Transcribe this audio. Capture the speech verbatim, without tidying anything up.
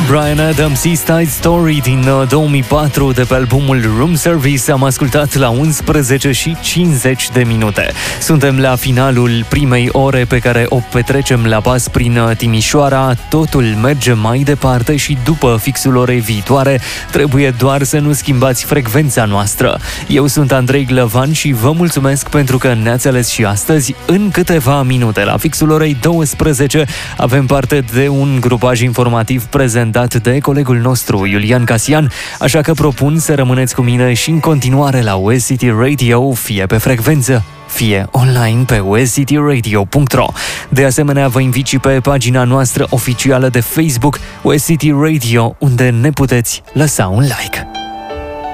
Bryan Adams, East Side Story din două mii patru de pe albumul Room Service. Am ascultat la unsprezece și cincizeci de minute. Suntem la finalul primei ore pe care o petrecem la pas prin Timișoara. Totul merge mai departe și după fixul orei viitoare trebuie doar să nu schimbați frecvența noastră. Eu sunt Andrei Glăvan și vă mulțumesc pentru că ne-ați ales și astăzi. În câteva minute, la fixul orei douăsprezece, avem parte de un grupaj informativ prezentat de colegul nostru, Iulian Casian, așa că propun să rămâneți cu mine și în continuare la U S City Radio, fie pe frecvență, fie online pe u s city radio punct r o. De asemenea, vă invit și pe pagina noastră oficială de Facebook, U S City Radio, unde ne puteți lăsa un like.